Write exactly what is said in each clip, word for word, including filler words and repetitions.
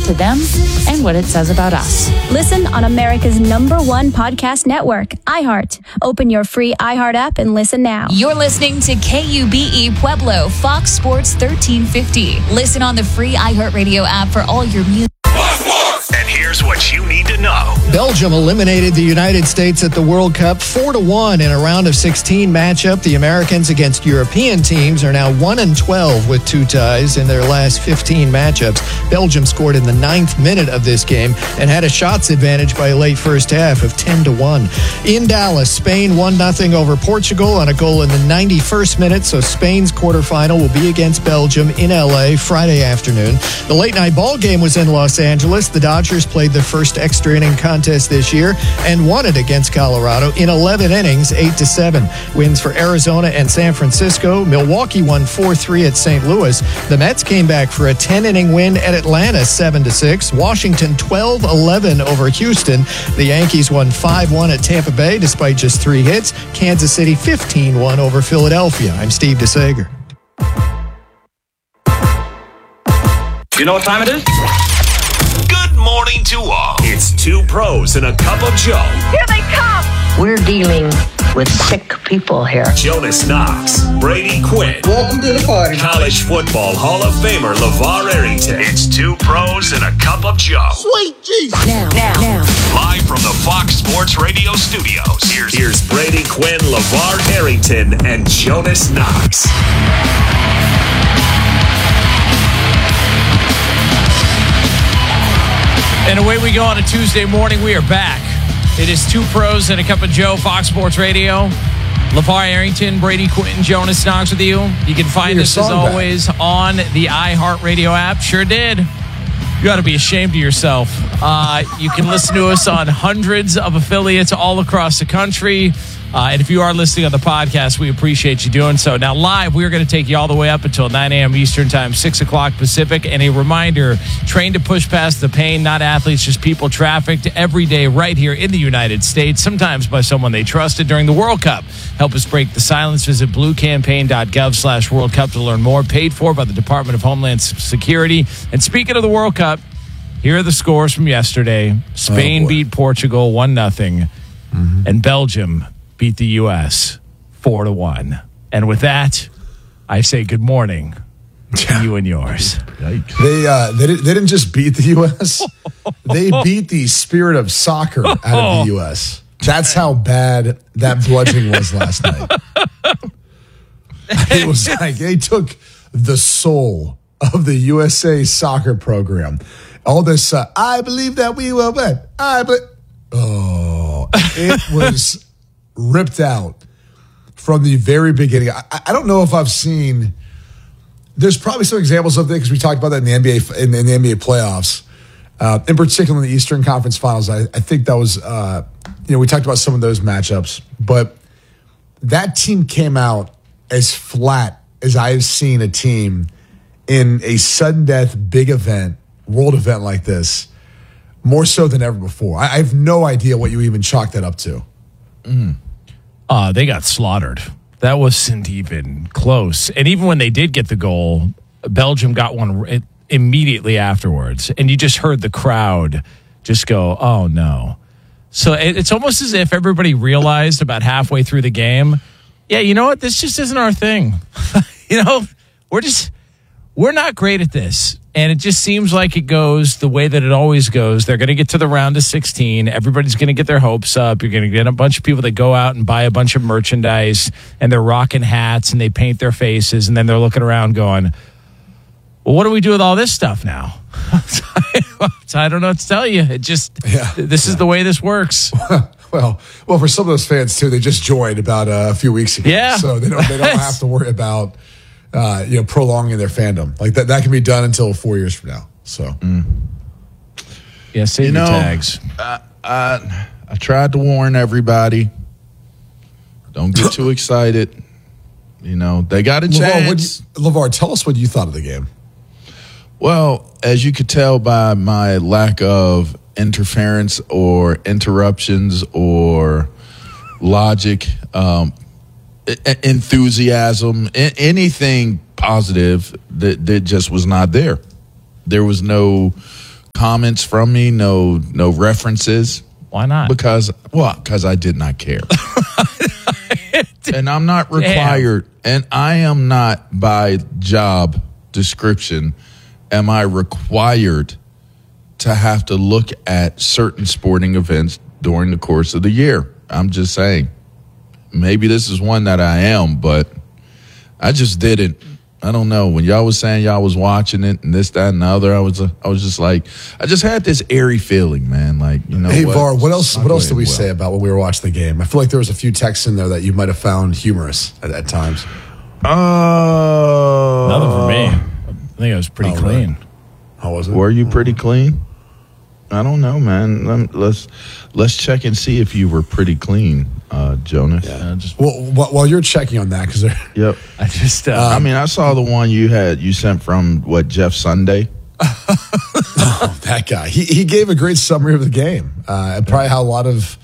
to them and what it says about us. Listen on America's number one podcast network, iHeart. Open your free iHeart app and listen now. You're listening to K U B E Pueblo, Fox Sports thirteen fifty. Listen on the free iHeartRadio app for all your music. And here's what you need to know. Belgium eliminated the United States at the World Cup four to one in a round of sixteen matchup. The Americans against European teams are now one and twelve with two ties in their last fifteen matchups. Belgium scored in the ninth minute of this game and had a shots advantage by a late first half of ten to one. In Dallas, Spain one nothing over Portugal on a goal in the ninety-first minute, so Spain's quarterfinal will be against Belgium in L A Friday afternoon. The late night ball game was in Los Angeles. The Dodgers played their first extra inning contest this year and won it against Colorado in eleven innings, eight to seven. Wins for Arizona and San Francisco. Milwaukee won four three at Saint Louis. The Mets came back for a ten-inning win at Atlanta, seven to six. Washington twelve eleven over Houston. The Yankees won five one at Tampa Bay despite just three hits. Kansas City fifteen one over Philadelphia. I'm Steve DeSager. You know what time it is? Good morning to all. It's two pros and a cup of Joe. Here they come. We're dealing with sick people here. Jonas Knox, Brady Quinn. Welcome to the party. College football Hall of Famer LeVar Arrington. It's two pros and a cup of Joe. Sweet Jesus. Now, now, now. Live from the Fox Sports Radio studios. Here's, here's Brady Quinn, LeVar Arrington, and Jonas Knox. And away we go on a Tuesday morning. We are back. It is two pros and a cup of Joe, Fox Sports Radio. LeVar Arrington, Brady Quinn, Jonas Knox with you. You can find us, as always, back on the iHeartRadio app. Sure did. You got to be ashamed of yourself. Uh, you can listen to us on hundreds of affiliates all across the country. Uh, and if you are listening on the podcast, we appreciate you doing so. Now, live, we are going to take you all the way up until nine a.m. Eastern Time, six o'clock Pacific. And a reminder, train to push past the pain, not athletes, just people trafficked every day right here in the United States, sometimes by someone they trusted during the World Cup. Help us break the silence. Visit bluecampaign.gov slash World Cup to learn more. Paid for by the Department of Homeland Security. And speaking of the World Cup, here are the scores from yesterday. Spain oh, beat Portugal one nothing, mm-hmm. and Belgium beat the U S four to one. And with that, I say good morning to you and yours. They uh, they, did, they didn't just beat the U S. They beat the spirit of soccer out of the U S. That's how bad that bludgeoning was last night. It was like they took the soul of the U S A soccer program. All this, uh, I believe that we will win. I be- Oh, it was ripped out from the very beginning. I, I don't know if I've seen. There's probably some examples of it because we talked about that in the N B A in, in the N B A playoffs, uh, in particular in the Eastern Conference Finals. I, I think that was, uh, you know, we talked about some of those matchups, but that team came out as flat as I have seen a team in a sudden death big event, world event like this, more so than ever before. I, I have no idea what you even chalk that up to. Mm. Uh, they got slaughtered. That wasn't even close. And even when they did get the goal, Belgium got one immediately afterwards. And you just heard the crowd just go, oh, no. So it's almost as if everybody realized about halfway through the game, yeah, you know what? This just isn't our thing. you know, we're just, we're not great at this. And it just seems like it goes the way that it always goes. They're going to get to the round of sixteen. Everybody's going to get their hopes up. You're going to get a bunch of people that go out and buy a bunch of merchandise, and they're rocking hats, and they paint their faces, and then they're looking around going, well, what do we do with all this stuff now? So I don't know what to tell you. It just, yeah, this yeah. is the way this works. Well, well, for some of those fans, too, they just joined about uh, a few weeks ago. Yeah. So they don't, they don't have to worry about Uh, you know, prolonging their fandom. Like that, that can be done until four years from now. So, mm. yeah, save you your know, tags. I, I, I tried to warn everybody. Don't get too excited. You know, they got a LeVar, chance. You, LeVar, tell us what you thought of the game. Well, as you could tell by my lack of interference or interruptions or logic, um, enthusiasm, anything positive that, that just was not there. There was no comments from me, no no references. Why not? Because, well, because I did not care. And I'm not required, Damn. and I am not by job description, am I required to have to look at certain sporting events during the course of the year. I'm just saying. Maybe this is one that I am, but I just didn't. I don't know. When y'all was saying y'all was watching it and this, that, and the other, I was uh, I was just like, I just had this airy feeling, man. Like, you know, hey, what? Var, what else? What else did we well. say about when we were watching the game? I feel like there was a few texts in there that you might have found humorous at, at times. Uh, Nothing for me. I think it was pretty oh, clean. Right. How was it? Were you pretty clean? I don't know, man. Let's let's check and see if you were pretty clean, uh, Jonas. Yeah. Just, well, while you're checking on that, because yep, I just, uh, I mean, I saw the one you had you sent from what Jeff Sunday. Oh, that guy. He he gave a great summary of the game. Uh, and probably how a lot of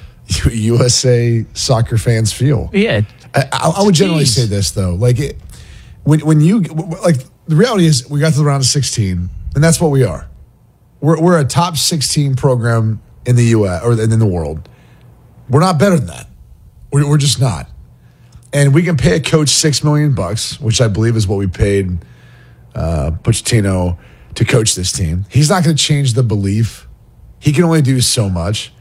U S A soccer fans feel. Yeah, I, I, I would generally Jeez. say this though, like it, when when you like the reality is we got to the round of sixteen, and that's what we are. We're we're a top sixteen program in the U S or in the world. We're not better than that. We're, we're just not. And we can pay a coach six million bucks, which I believe is what we paid uh, Pochettino to coach this team. He's not going to change the belief. He can only do so much.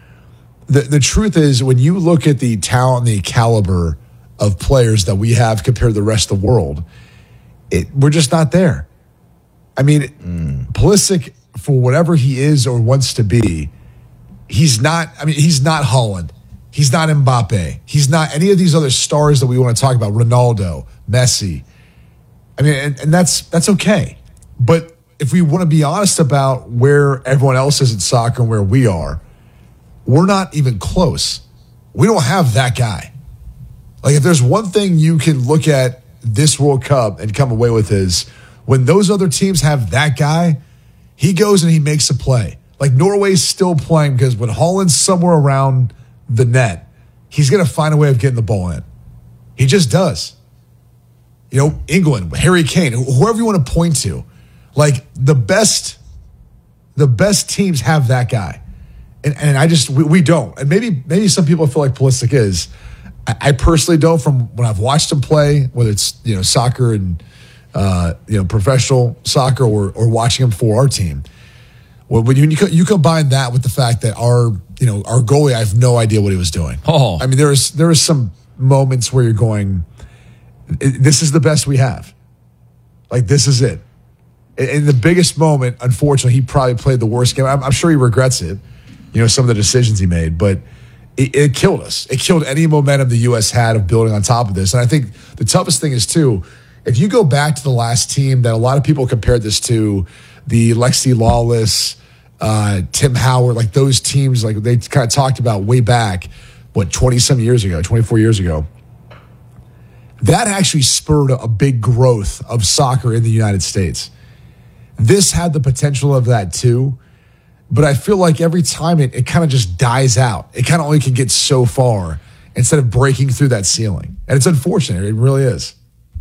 The the truth is, when you look at the talent, the caliber of players that we have compared to the rest of the world, it, we're just not there. I mean, mm. Pulisic, for whatever he is or wants to be, he's not, I mean, he's not Haaland. He's not Mbappe. He's not any of these other stars that we want to talk about, Ronaldo, Messi. I mean, and, and that's that's okay. But if we want to be honest about where everyone else is in soccer and where we are, we're not even close. We don't have that guy. Like, if there's one thing you can look at this World Cup and come away with is when those other teams have that guy, he goes and he makes a play. Like, Norway's still playing because when Haaland's somewhere around the net, he's going to find a way of getting the ball in. He just does. You know, England, Harry Kane, whoever you want to point to, like the best, the best teams have that guy. And and I just, we, we don't. And maybe maybe some people feel like Pulisic is. I, I personally don't from when I've watched him play, whether it's, you know, soccer and, uh, you know, professional soccer or or watching him for our team. Well, when you, you combine that with the fact that our, you know, our goalie, I have no idea what he was doing. Oh. I mean, there is there is some moments where you're going, this is the best we have. Like, this is it. In the biggest moment, unfortunately, he probably played the worst game. I'm, I'm sure he regrets it, you know, some of the decisions he made, but it, it killed us. It killed any momentum the U S had of building on top of this. And I think the toughest thing is, too, if you go back to the last team that a lot of people compared this to, the Lexi Lawless, uh, Tim Howard, like those teams, like they kind of talked about way back, what, twenty-some years ago, twenty-four years ago, that actually spurred a big growth of soccer in the United States. This had the potential of that too, but I feel like every time it, it kind of just dies out. It kind of only can get so far instead of breaking through that ceiling. And it's unfortunate. It really is.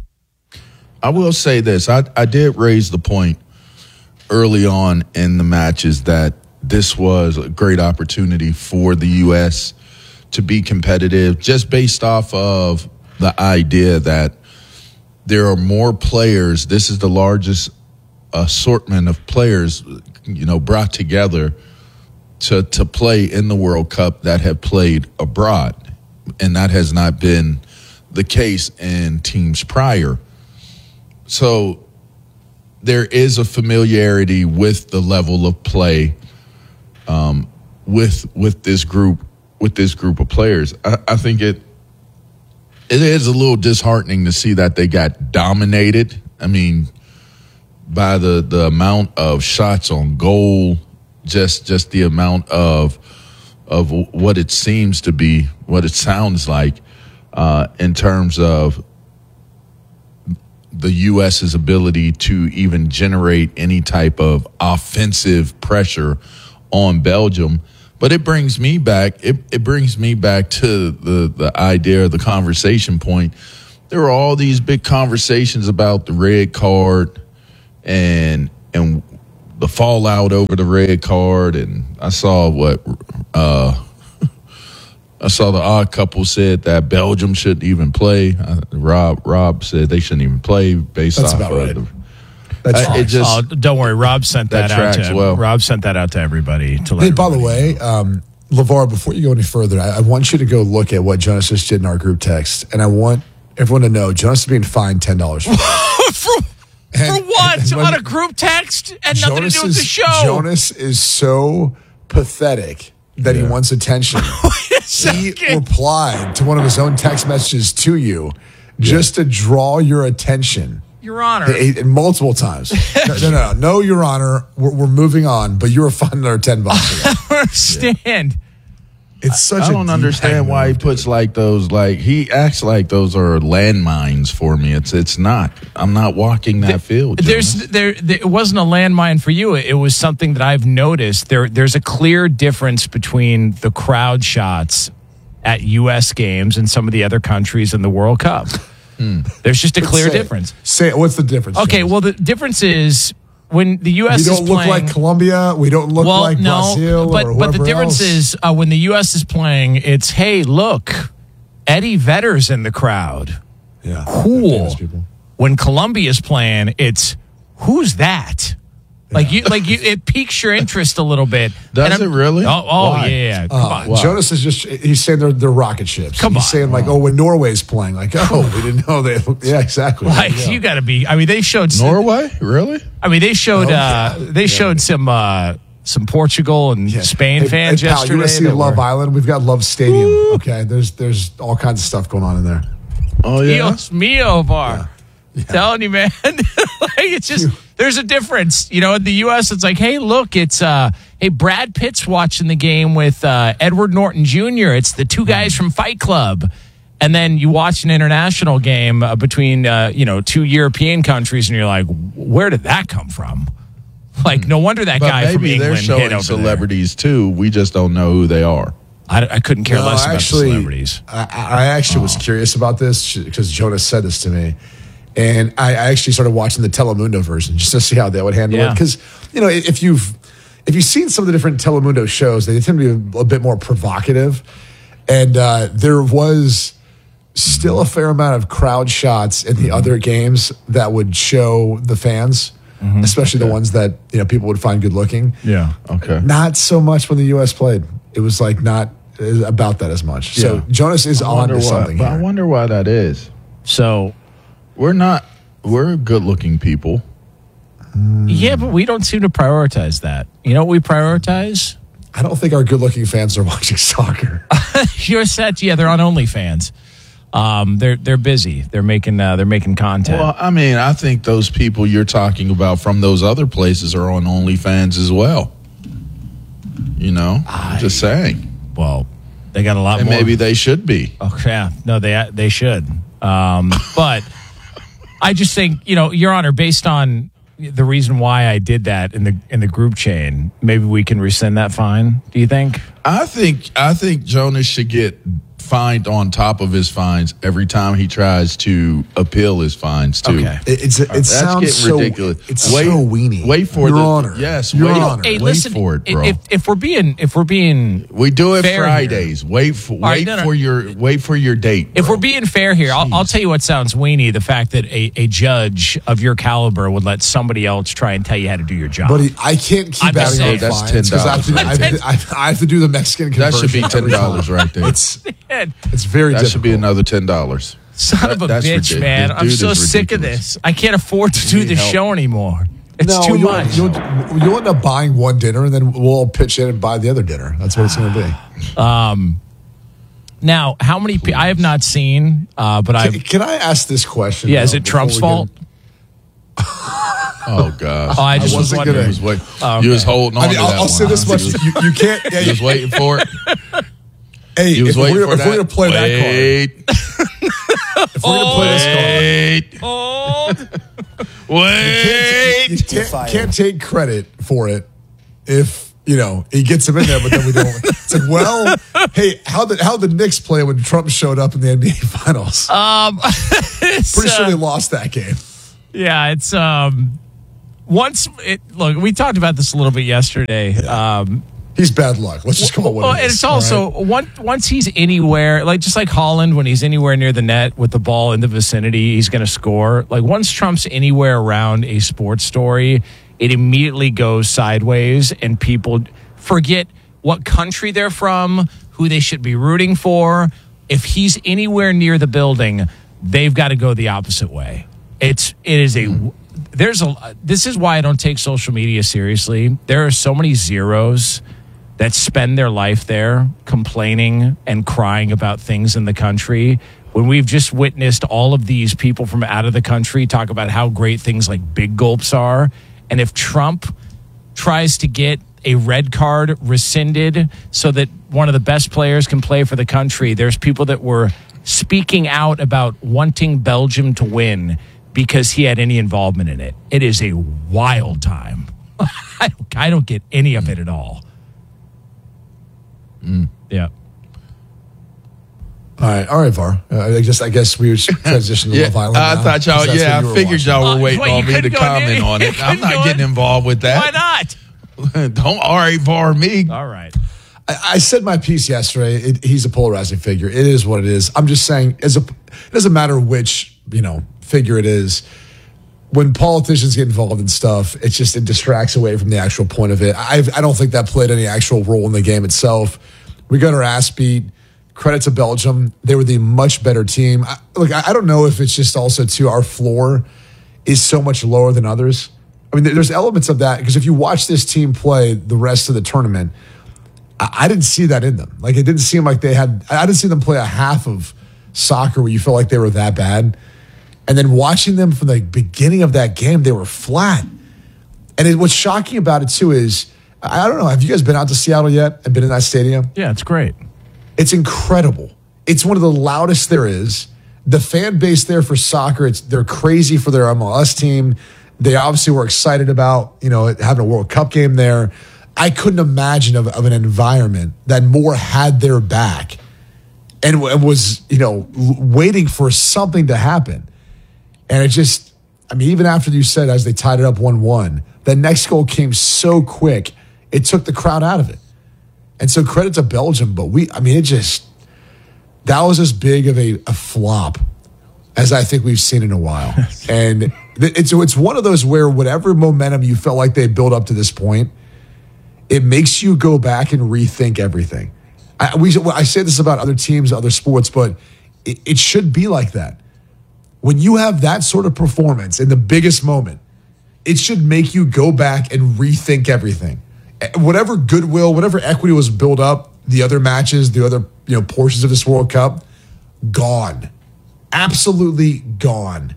I will say this. I, I did raise the point early on in the matches that this was a great opportunity for the U S to be competitive just based off of the idea that there are more players. This is the largest assortment of players, you know, brought together to to play in the World Cup that have played abroad. And that has not been the case in teams prior. So there is a familiarity with the level of play um, with with this group with this group of players. I, I think it it is a little disheartening to see that they got dominated. I mean, by the, the amount of shots on goal, just just the amount of of what it seems to be, what it sounds like, uh, in terms of the U S's ability to even generate any type of offensive pressure on Belgium. But it brings me back, it, it brings me back to the, the idea, the conversation point. There were all these big conversations about the red card and and the fallout over the red card, and I saw what uh, I saw the odd couple said that Belgium shouldn't even play. Uh, Rob Rob said they shouldn't even play based That's off about of right. the. That's I, it just, oh, don't worry, Rob sent that, that out tracks to well. Rob sent that out to everybody to let. Hey, by the everybody- way, um, LeVar, before you go any further, I, I want you to go look at what Jonas just did in our group text, and I want everyone to know Jonas is being fined ten dollars for that. for, And- for what? and when- On a group text and nothing Jonas to do with the is- show. Jonas is so pathetic that he wants attention. Wait a He second. replied to one of his own text messages to you just to draw your attention. Your Honor. He- he- multiple times. No, no, no, no, Your Honor. We're, we're moving on, but you were fined another ten bucks. I don't understand. It's such. I a don't deep understand hang why he move, puts like those. Like he acts like those are landmines for me. It's it's not. I'm not walking that field. There's Jonas. there, there. It wasn't a landmine for you. It was something that I've noticed. There, there's a clear difference between the crowd shots at U S games and some of the other countries in the World Cup. Hmm. There's just a clear Say it. difference. Say it. What's the difference? Okay, Jonas? well, the difference is when the U S we is don't look playing, like Colombia. We don't look well, like no, Brazil. but or but the whoever difference else. is uh, when the U S is playing, it's hey, look, Eddie Vedder's in the crowd. yeah, Cool. famous people. When Colombia's playing, it's who's that? Like you, like you, it piques your interest a little bit. Does And I'm- it really? Oh, oh Why? yeah. Come Uh, on. Wow. Jonas is just—he's saying they're, they're rocket ships. Come he's on. saying like, oh, when Norway's playing, like, oh, we didn't know they. Yeah, exactly. Like Yeah. you got to be. I mean, they showed. Some, Norway, really? I mean, they showed. Oh, uh, yeah. they showed some. Uh, some Portugal and Yeah. Spain Hey, fans hey, pal, yesterday. You want to see that Love were- Island? We've got Love Stadium. Okay, there's there's all kinds of stuff going on in there. Oh yeah. Dios mio, Var. Telling you, man. Like it's just there's a difference. You know, in the U S, it's like, hey, look, it's uh, hey, Brad Pitt's watching the game with uh, Edward Norton Junior It's the two guys from Fight Club. And then you watch an international game uh, between uh, you know two European countries, and you're like, where did that come from? Like, no wonder that But guy from maybe England they're hit showing over celebrities too. We just don't know who they are. there. I, I couldn't care No, less about actually, the celebrities. I, I actually was curious about this because Jonas said this to me. And I, I actually started watching the Telemundo version just to see how they would handle Yeah. it. Because, you know, if you've if you've seen some of the different Telemundo shows, they tend to be a, a bit more provocative. And uh, there was still a fair amount of crowd shots in the Mm-hmm. other games that would show the fans, Mm-hmm. especially the ones that, you know, people would find good looking. Yeah. Okay. Not so much when the U S played. It was like not about that as much. So Yeah. Jonas is I on wonder to why, something but I here. wonder why that is. So We're not. We're good-looking people. yeah, but we don't seem to prioritize that. You know what we prioritize? I don't think our good-looking fans are watching soccer. You're set. Yeah, they're on OnlyFans. Um, they're they're busy. They're making uh, they're making content. Well, I mean, I think those people you're talking about from those other places are on OnlyFans as well. You know, I'm just saying. Well, they got a lot And more. maybe they should be. Oh yeah, no, they they should. Um, but I just think, you know, Your Honor, based on the reason why I did that in the in the group chain, maybe we can rescind that fine. Do you think? I think I think Jonas should get fined on top of his fines every time he tries to appeal his fines too. Okay. It, it's, it That's sounds getting so ridiculous. It's Wait- so weenie. Wait for Your the Honor. yes. Your wait, Honor. Hey, wait listen, for it, bro. If if we're being if we're being we do it fair Fridays. Wait for wait right, no, no. for your wait for your date. If bro. we're being fair here, I'll, I'll tell you what sounds weenie: the fact that a, a judge of your caliber would let somebody else try and tell you how to do your job. But he, I can't keep I'm just adding on saying. That's fines because I, have to- ten I, have to- I have- I have to do the Mexican that conversion. should be ten every time. dollars right there. It's Man, it's very that difficult. should be another ten dollars. son of a That's bitch, ridiculous. man! This I'm dude so is sick of ridiculous. this. I can't afford to do need this help. show anymore. It's no, too you'll, much. You'll, you'll end up buying one dinner and then we'll all pitch in and buy the other dinner. That's what it's going to be. Now, how many people? I have not seen, uh, but Can, I've. can I ask this question? Yeah, is though, it Trump's before we fault? get- Oh gosh. Oh, I just was wasn't wondering. You was, wait, Oh, you was okay. holding on I mean, to I'll, that I'll say one. this much: You was, you, you can't. Yeah, you you, was waiting for it. hey, You was if waiting we're, for if that. we're going to play that card, Wait. if we're going to play this card, Wait. Oh, Wait. you can't, can't take credit for it if you know he gets him in there, but then we don't. It's like, well, hey, how did how did the Knicks play when Trump showed up in the N B A Finals? um, it's, Pretty sure uh, they lost that game. yeah, it's um. once it, look, we talked about this a little bit yesterday. Yeah. Um, he's bad luck. Let's just call it what well, it is. And it's also right? once once he's anywhere, like just like Holland, when he's anywhere near the net with the ball in the vicinity, he's going to score. Like once Trump's anywhere around a sports story, it immediately goes sideways, and people forget what country they're from, who they should be rooting for. If he's anywhere near the building, they've got to go the opposite way. It's it is a mm. there's a this is why I don't take social media seriously. There are so many zeros that spend their life there complaining and crying about things in the country, when we've just witnessed all of these people from out of the country talk about how great things like big gulps are. And if Trump tries to get a red card rescinded so that one of the best players can play for the country, there's people that were speaking out about wanting Belgium to win because he had any involvement in it. It is a wild time. I don't, I don't get any of it at all. Mm. Yeah. All right, all right, Var. Uh, I guess I guess we were transitioning to yeah, Love Island. I now, thought y'all. Yeah, I figured watching. y'all were waiting uh, on me to comment on it. I'm not getting involved with that. Why not? Don't all right, Var me. All right. I, I said my piece yesterday. It, he's a polarizing figure. It is what it is. I'm just saying, as a, it doesn't matter which you know figure it is. When politicians get involved in stuff, it just it distracts away from the actual point of it. I I don't think that played any actual role in the game itself. We got our ass beat. Credit to Belgium. They were the much better team. I, look, I, I don't know if it's just also, too, our floor is so much lower than others. I mean, there's elements of that, because if you watch this team play the rest of the tournament, I, I didn't see that in them. Like, it didn't seem like they had, I didn't see them play a half of soccer where you felt like they were that bad. And then watching them from the beginning of that game, they were flat. And it, what's shocking about it, too, is, I don't know, have you guys been out to Seattle yet and been in that stadium? Yeah, it's great. It's incredible. It's one of the loudest there is. The fan base there for soccer, it's they're crazy for their M L S team. They obviously were excited about, you know, having a World Cup game there. I couldn't imagine of, of an environment that more had their back and was, you know, waiting for something to happen. And it just, I mean, even after you said as they tied it up one one, the next goal came so quick, it took the crowd out of it. And so credit to Belgium, but we, I mean, it just, that was as big of a, a flop as I think we've seen in a while. And it's, it's one of those where whatever momentum you felt like they built up to this point, it makes you go back and rethink everything. I, we, I say this about other teams, other sports, but it, it should be like that. When you have that sort of performance in the biggest moment, it should make you go back and rethink everything. Whatever goodwill, whatever equity was built up, the other matches, the other you know portions of this World Cup, gone. Absolutely gone.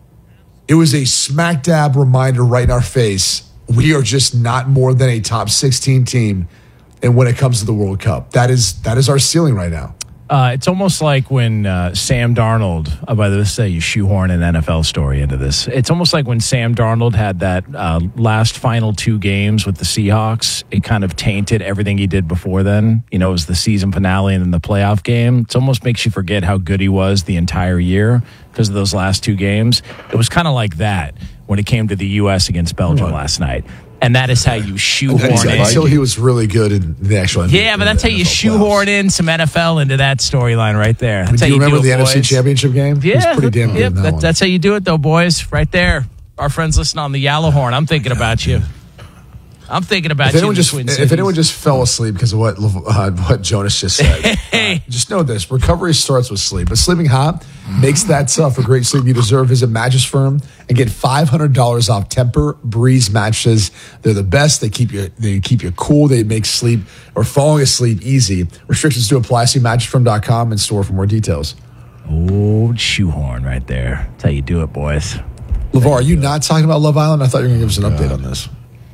It was a smack dab reminder right in our face. We are just not more than a top sixteen team. And when it comes to the World Cup, that is that is our ceiling right now. Uh, it's almost like when uh, Sam Darnold, oh, by the way, say you shoehorn an N F L story into this. It's almost like when Sam Darnold had that uh, last final two games with the Seahawks. It kind of tainted everything he did before then. You know, it was the season finale and then the playoff game. It almost makes you forget how good he was the entire year because of those last two games. It was kind of like that when it came to the U S against Belgium right. last night. And that is how you shoehorn in. Until he was really good in the actual Yeah, but that's how you shoehorn in some N F L into that storyline right there. That's I mean, do how you you remember do the it, N F C boys. Championship game? Yeah. It was pretty damn good Yep, in that that, one. that's how you do it, though, boys. Right there. Our friends listening on the Yellow Horn. I'm thinking about you. I'm thinking about if you. Anyone in the just, Twin if Cities. anyone just fell asleep because of what uh, what Jonas just said, Hey. uh, just know this: recovery starts with sleep. But sleeping hot makes that tough. For great sleep you deserve, visit Mattress Firm and get five hundred dollars off Temper Breeze mattresses. They're the best. They keep you they keep you cool. They make sleep or falling asleep easy. Restrictions do apply. See mattress firm dot com and store for more details. Old shoehorn right there. That's how you do it, boys. LeVar, are you not talking about Love Island? I thought you were going to give us an update on this.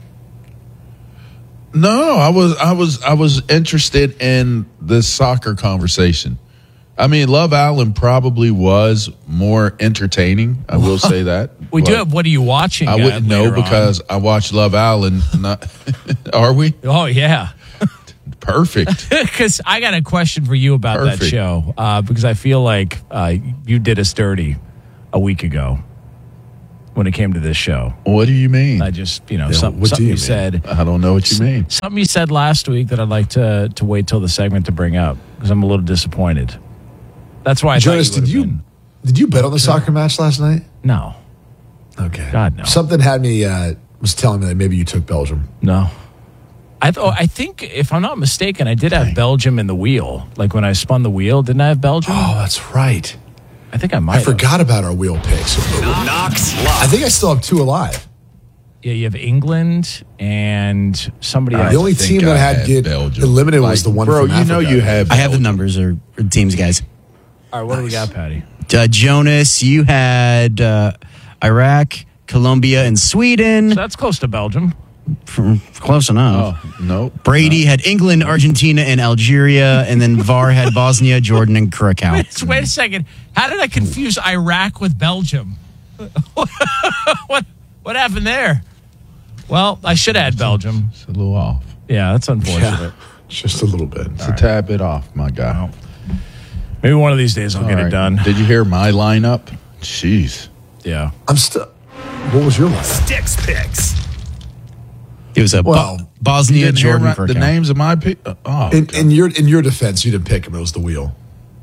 No, I was I was I was interested in this soccer conversation. I mean, Love Island probably was more entertaining. I will say that. We do have. What are you watching? I wouldn't uh, know later because on? I watched Love Island. Not, are we? Oh yeah. Perfect. Because I got a question for you about Perfect. that show. Uh, because I feel like uh, you did us dirty a week ago. when it came to this show. What do you mean? I just, you know, Yeah, some, what do something you you mean? said. I don't know what you mean. Something you said last week that I'd like to to wait till the segment to bring up because I'm a little disappointed. That's why I Jonas, thought you did you been, did you bet on the soccer match last night? No. Okay. God, no. Something had me uh, was telling me that maybe you took Belgium. No. I th- I think, if I'm not mistaken, I did have Belgium in the wheel. Like when I spun the wheel, didn't I have Belgium? Oh, that's right. I think I might I have. forgot about our wheel picks. Knox I Live. think I still have two alive. Yeah, you have England and somebody I else. The only think team that I had had get Belgium. eliminated was Like, the one bro, from you know Africa. you have I have the Belgium. numbers or, or teams, guys. All right, what do we got, Patty? Uh, Jonas, you had uh, Iraq, Colombia, and Sweden. So that's close to Belgium. From, close enough. Oh, no. Brady had England, Argentina, and Algeria, and then V A R had Bosnia, Jordan, and Curacao. Wait, wait a second. How did I confuse Iraq with Belgium? what what happened there? Well, I should add Belgium. It's a little off. Yeah, that's unfortunate. Yeah, just a little bit. It's a tad bit off, my guy. Maybe one of these days I'll All get right. it done. Did you hear my lineup? Jeez. Yeah. I'm still. What was your line? Sticks Picks. It was a Well, Bo- Bosnia, Didn't hear Jordan, my- the Curacao. names of my pick. Oh, In, God. in your in your defense, you didn't pick him. It was the wheel.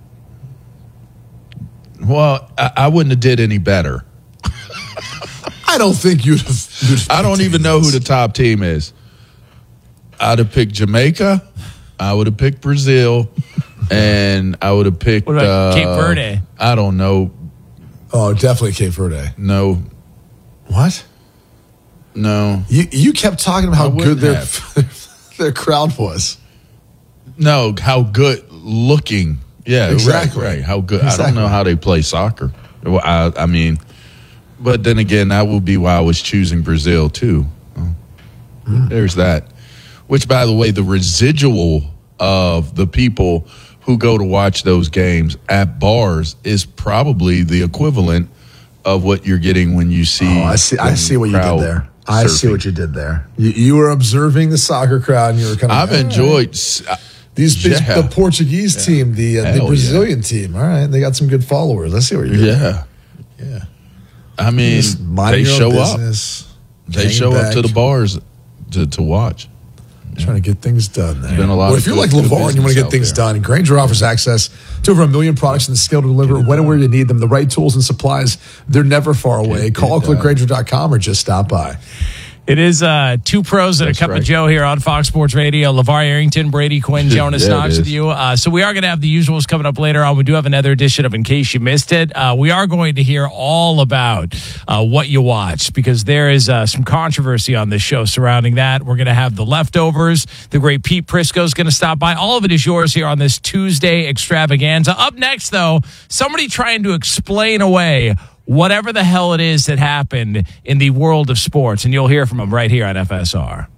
Well, I, I wouldn't have did any better. I don't think you'd have. You'd have I don't even know who the top team is. I'd have picked Jamaica. I would have picked Brazil, and I would have picked What about uh, Cape Verde? I don't know. Oh, definitely Cape Verde. No, What? no, You you kept talking about how I good wouldn't their their crowd was. no. How good looking? Yeah, Exactly. right, right. How good? I Exactly. don't know how they play soccer. Well, I, I mean, but then again, that would be why I was choosing Brazil too. Oh, There's that. Which, by the way, the residual of the people who go to watch those games at bars is probably the equivalent of what you're getting when you see. Oh, I see. I when see what you did crowd there. I see surfing. what you did there. You, you were observing the soccer crowd, and you were kind of. I've all right. enjoyed s- uh, these, these yeah. the Portuguese team, the uh, the Hell Brazilian team. All right, they got some good followers. I see what you're doing. Yeah, yeah. I mean, Just mind they your own show up. business, They hang show back, up to the bars to, to watch. trying to get things done there. Been a lot well, of if you're good- like good LeVar and you want to business get out things there. done, Grainger offers access to over a million products and the skill to deliver when and where you need them. The right tools and supplies, they're never far away. it Call, click done. Grainger dot com or just stop by. It is uh, two pros and That's a cup right. of Joe here on Fox Sports Radio. LeVar Arrington, Brady Quinn, Jonas Yeah, it Knox is. with you. Uh, so we are going to have the usuals coming up later on. We do have another edition of In Case You Missed It. Uh, we are going to hear all about uh, what you watched because there is uh, some controversy on this show surrounding that. We're going to have the leftovers. The great Pete Prisco is going to stop by. All of it is yours here on this Tuesday extravaganza. Up next, though, somebody trying to explain away whatever the hell it is that happened in the world of sports, and you'll hear from him right here on F S R.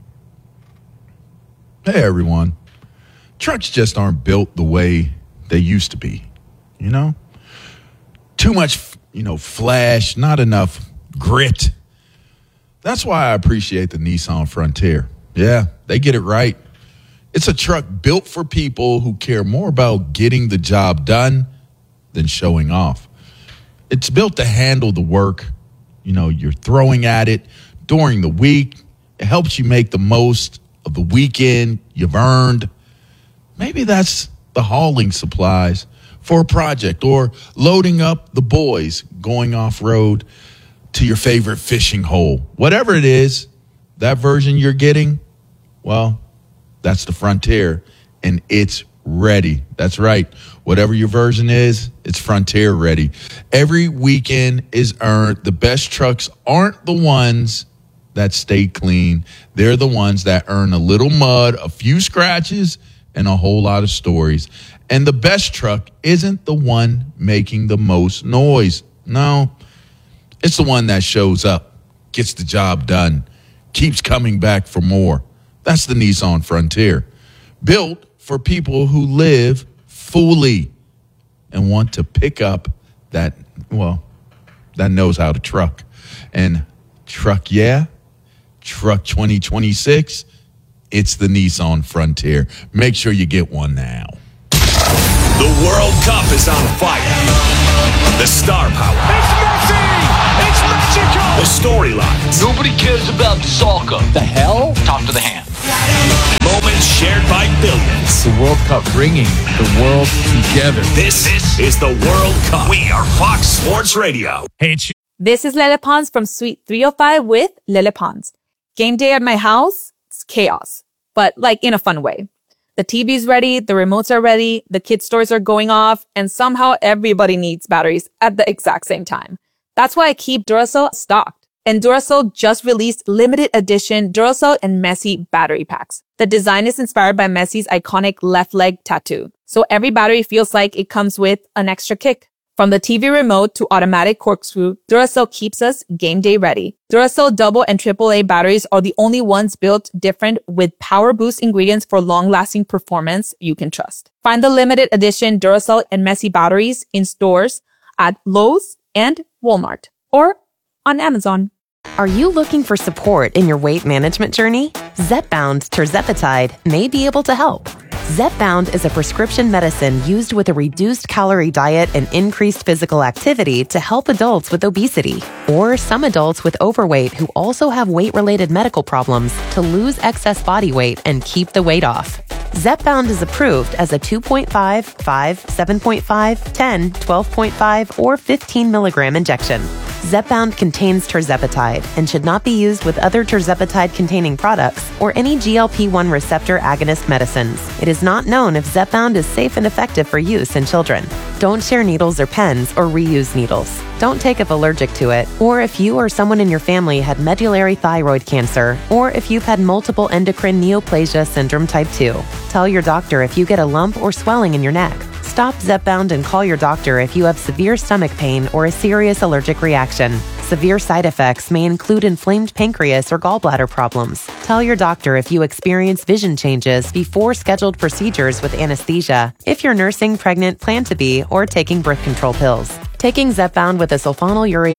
Hey, everyone. Trucks just aren't built the way they used to be, you know? Too much, you know, flash, not enough grit. That's why I appreciate the Nissan Frontier. Yeah, they get it right. It's a truck built for people who care more about getting the job done than showing off. It's built to handle the work, you know, you're throwing at it during the week. It helps you make the most of the weekend you've earned. Maybe that's the hauling supplies for a project or loading up the boys going off-road to your favorite fishing hole. Whatever it is, that version you're getting, well, that's the Frontier, and it's ready. That's right. Whatever your version is, it's Frontier ready. Every weekend is earned. The best trucks aren't the ones that stay clean. They're the ones that earn a little mud, a few scratches, and a whole lot of stories. And the best truck isn't the one making the most noise. No, it's the one that shows up, gets the job done, keeps coming back for more. That's the Nissan Frontier. Built for people who live fully and want to pick up that, well, that knows how to truck. And truck, yeah, truck twenty twenty-six, it's the Nissan Frontier. Make sure you get one now. The World Cup is on fire. The star power. It's Messi! It's Messi! Mexico! The storylines. Nobody cares about soccer. The hell? Talk to the hand. Moments shared by billions. The World Cup bringing the world together. This, this is the World Cup. We are Fox Sports Radio. Hey, it's This is Lele Pons from Suite three oh five with Lele Pons. Game day at my house, it's chaos, but like in a fun way. The T V's ready, the remotes are ready, the kids' toys are going off, and somehow everybody needs batteries at the exact same time. That's why I keep Duracell stocked. And Duracell just released limited edition Duracell and Messi battery packs. The design is inspired by Messi's iconic left leg tattoo. So every battery feels like it comes with an extra kick. From the T V remote to automatic corkscrew, Duracell keeps us game day ready. Duracell double and triple A batteries are the only ones built different with power boost ingredients for long-lasting performance you can trust. Find the limited edition Duracell and Messi batteries in stores at Lowe's and Walmart or on Amazon. Are you looking for support in your weight management journey? Zepbound tirzepatide may be able to help. Zepbound is a prescription medicine used with a reduced calorie diet and increased physical activity to help adults with obesity or some adults with overweight who also have weight-related medical problems to lose excess body weight and keep the weight off. Zepbound is approved as a two point five, five, seven point five, ten, twelve point five, or fifteen milligram injection. Zepbound contains tirzepatide and should not be used with other tirzepatide-containing products or any G L P one receptor agonist medicines. It is not known if Zepbound is safe and effective for use in children. Don't share needles or pens or reuse needles. Don't take if allergic to it, or if you or someone in your family had medullary thyroid cancer, or if you've had multiple endocrine neoplasia syndrome type two. Tell your doctor if you get a lump or swelling in your neck. Stop Zepbound and call your doctor if you have severe stomach pain or a serious allergic reaction. Severe side effects may include inflamed pancreas or gallbladder problems. Tell your doctor if you experience vision changes before scheduled procedures with anesthesia, if you're nursing, pregnant, plan to be, or taking birth control pills. Taking Zepbound with a sulfonylurea.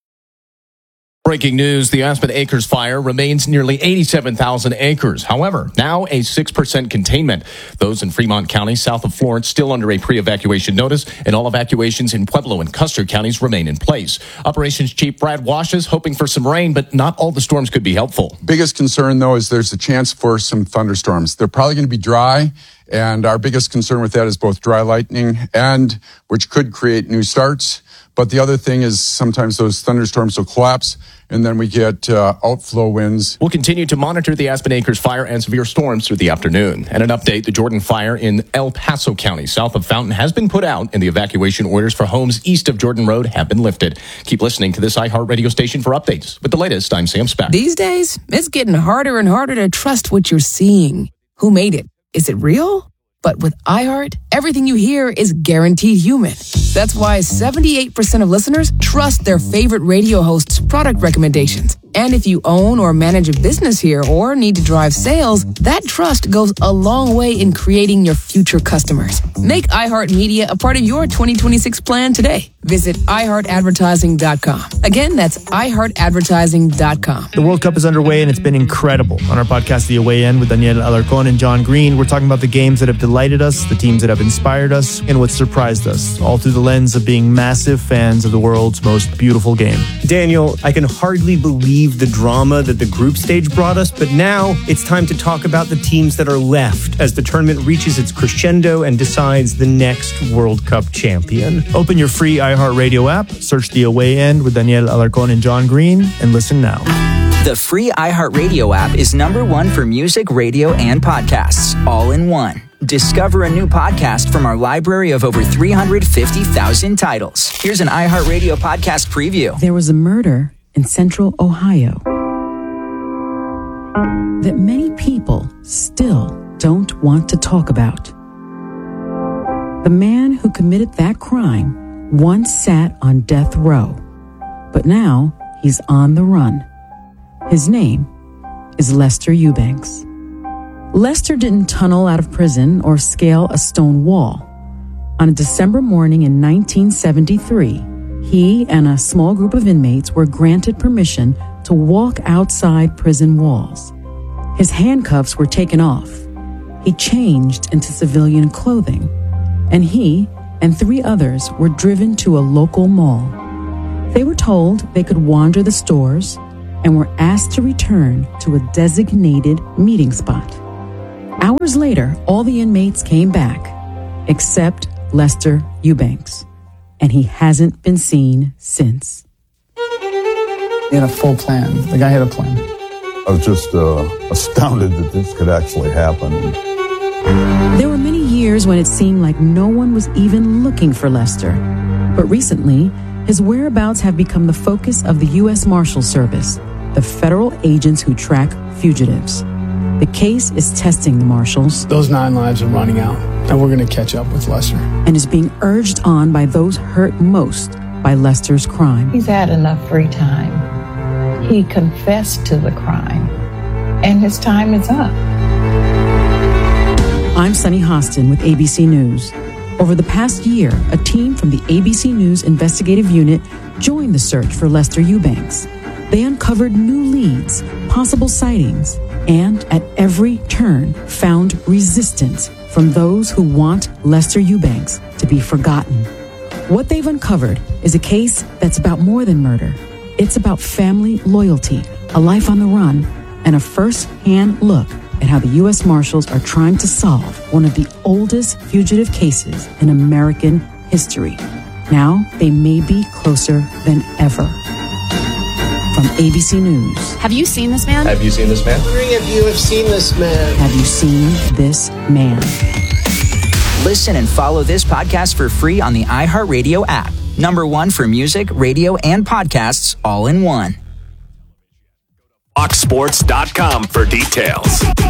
Breaking news, the Aspen Acres fire remains nearly eighty-seven thousand acres. However, now a six percent containment. Those in Fremont County, south of Florence, still under a pre-evacuation notice, and all evacuations in Pueblo and Custer counties remain in place. Operations Chief Brad Wash is hoping for some rain, but not all the storms could be helpful. Biggest concern, though, is there's a chance for some thunderstorms. They're probably going to be dry, and our biggest concern with that is both dry lightning and which could create new starts. But the other thing is sometimes those thunderstorms will collapse, and then we get uh, outflow winds. We'll continue to monitor the Aspen Acres fire and severe storms through the afternoon. And an update, the Jordan fire in El Paso County, south of Fountain, has been put out, and the evacuation orders for homes east of Jordan Road have been lifted. Keep listening to this iHeart radio station for updates. With the latest, I'm Sam Speck. These days, it's getting harder and harder to trust what you're seeing. Who made it? Is it real? But with iHeart, everything you hear is guaranteed human. That's why seventy-eight percent of listeners trust their favorite radio host's product recommendations. And if you own or manage a business here or need to drive sales, that trust goes a long way in creating your future customers. Make iHeartMedia a part of your twenty twenty-six plan today. Visit i heart advertising dot com. Again, that's i heart advertising dot com. The World Cup is underway and it's been incredible. On our podcast, The Away End, with Daniel Alarcon and John Green, we're talking about the games that have delighted us, the teams that have inspired us, and what surprised us, all through the lens of being massive fans of the world's most beautiful game. Daniel, I can hardly believe the drama that the group stage brought us, but now it's time to talk about the teams that are left as the tournament reaches its crescendo and decides the next World Cup champion. Open your free iHeartRadio app, search The Away End with Daniel Alarcon and John Green, and listen now. The free iHeartRadio app is number one for music, radio, and podcasts, all in one. Discover a new podcast from our library of over three hundred fifty thousand titles. Here's an iHeartRadio podcast preview. There was a murder in central Ohio that many people still don't want to talk about. The man who committed that crime once sat on death row, but now he's on the run. His name is Lester Eubanks. Lester didn't tunnel out of prison or scale a stone wall. On a December morning in nineteen seventy-three, he and a small group of inmates were granted permission to walk outside prison walls. His handcuffs were taken off. He changed into civilian clothing, and he and three others were driven to a local mall. They were told they could wander the stores and were asked to return to a designated meeting spot. Hours later, all the inmates came back, except Lester Eubanks, and he hasn't been seen since. He had a full plan. The guy had a plan. I was just uh, astounded that this could actually happen. There were many years when it seemed like no one was even looking for Lester. But recently, his whereabouts have become the focus of the U S Marshals Service, the federal agents who track fugitives. The case is testing the Marshals. Those nine lives are running out, and we're going to catch up with Lester. And is being urged on by those hurt most by Lester's crime. He's had enough free time. He confessed to the crime, and his time is up. I'm Sunny Hostin with A B C News. Over the past year, a team from the A B C News investigative unit joined the search for Lester Eubanks. They uncovered new leads, possible sightings, and at every turn found resistance from those who want Lester Eubanks to be forgotten. What they've uncovered is a case that's about more than murder. It's about family loyalty, a life on the run, and a first-hand look at how the U S Marshals are trying to solve one of the oldest fugitive cases in American history. Now they may be closer than ever. From A B C News. Have you seen this man? Have you seen this man? I'm wondering if you have seen this man. Have you seen this man? Listen and follow this podcast for free on the iHeartRadio app. Number one for music, radio, and podcasts all in one. Fox Sports dot com for details.